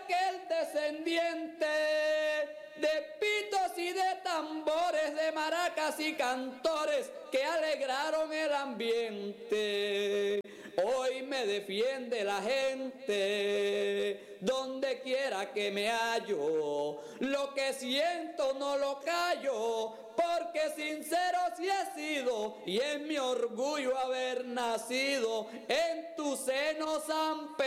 aquel descendiente de pitos y de tambores, de maracas y cantores que alegraron el ambiente. Hoy me defiende la gente, donde quiera que me hallo. Lo que siento no lo callo, porque sincero sí he sido, y es mi orgullo haber nacido en tu seno, San Pedro.